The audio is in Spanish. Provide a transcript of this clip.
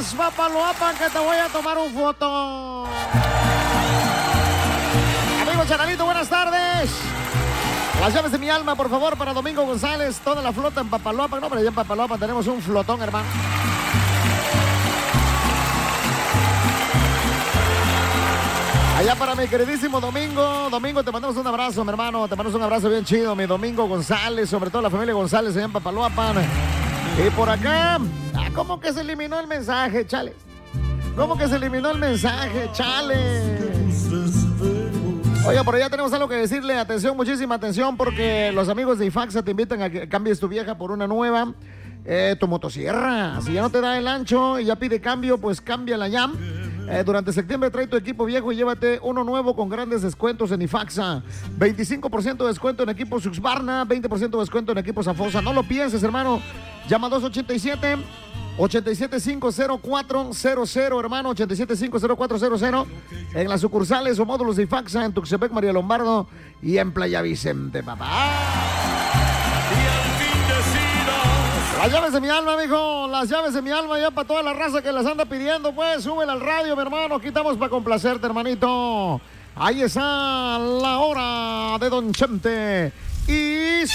vamos, Papaloapan, que te voy a tomar un foto. Amigo Chanalito, buenas tardes. Las llaves de mi alma, por favor, para Domingo González, toda la flota en Papaloapan. No, pero ya en Papaloapan tenemos un flotón, hermano. Allá para mi queridísimo Domingo. Domingo, te mandamos un abrazo, mi hermano. Te mandamos un abrazo bien chido, mi Domingo González. Sobre todo la familia González allá en Papaloapan. Y por acá, ¿cómo que se eliminó el mensaje, chale? ¿Cómo que se eliminó el mensaje, chale? Oiga, por allá tenemos algo que decirle. Atención, muchísima atención, porque los amigos de IFAXA te invitan a que cambies tu vieja por una nueva. Tu motosierra. Si ya no te da el ancho y ya pide cambio, pues cámbiala ya. Durante septiembre trae tu equipo viejo y llévate uno nuevo con grandes descuentos en IFAXA. 25% de descuento en equipos Husqvarna, 20% de descuento en equipos Afosa. No lo pienses, hermano. Llama 287-875-0400, hermano, 875-0400 en las sucursales o módulos de IFAXA en Tuxtepec, María Lombardo y en Playa Vicente, papá. Las llaves de mi alma, mijo, las llaves de mi alma ya para toda la raza que las anda pidiendo, pues, súbela al radio, mi hermano, aquí estamos para complacerte, hermanito. Ahí está la hora de Don Chente y